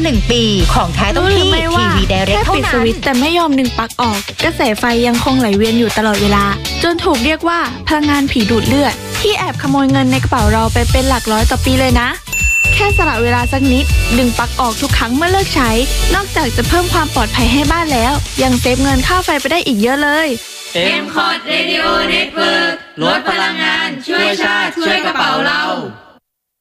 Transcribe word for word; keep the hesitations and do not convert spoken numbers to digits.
หนึ่งปีของแท้ต้องที่ ที วี Direct เท่านั้นแค่ปิดสวิตช์แต่ไม่ยอมดึงปลั๊กออกกระแสไฟยังคงไหลเวียนอยู่ตลอดเวลาจนถูกเรียกว่าพลังงานผีดูดเลือดที่แอบขโมยเงินในกระเป๋าเราไปเป็นหลักร้อยต่อปีเลยนะแค่สละเวลาสักนิดดึงปลั๊กออกทุกครั้งเมื่อเลิกใช้นอกจากจะเพิ่มความปลอดภัยให้บ้านแล้วยังเซฟเงินค่าไฟไปได้อีกเยอะเลยเอ็ม คอท Radio Network ลดพลังงานช่วยชาติช่วยกระเป๋าเรา